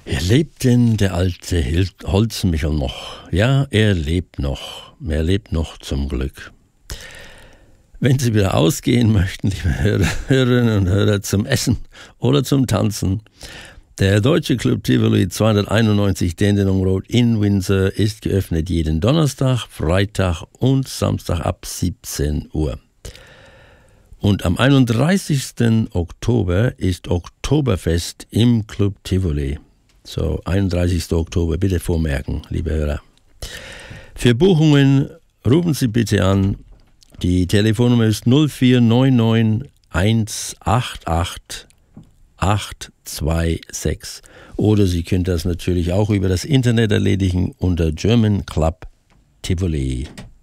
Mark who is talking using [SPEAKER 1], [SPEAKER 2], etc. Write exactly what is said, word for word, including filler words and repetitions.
[SPEAKER 1] Er lebt denn, der alte Holzmichel noch? Ja, er lebt noch. Er lebt noch zum Glück. Wenn Sie wieder ausgehen möchten, liebe Hörer, Hörerinnen und Hörer, zum Essen oder zum Tanzen, der Deutsche Club Tivoli zweihunderteinundneunzig Dandenong Road in Windsor ist geöffnet jeden Donnerstag, Freitag und Samstag ab siebzehn Uhr. Und am einunddreißigsten Oktober ist Oktoberfest im Club Tivoli. So, einunddreißigsten Oktober, bitte vormerken, liebe Hörer. Für Buchungen rufen Sie bitte an. Die Telefonnummer ist null vier neun neun eins acht acht acht zwei sechs. Oder Sie können das natürlich auch über das Internet erledigen unter German Club Tivoli.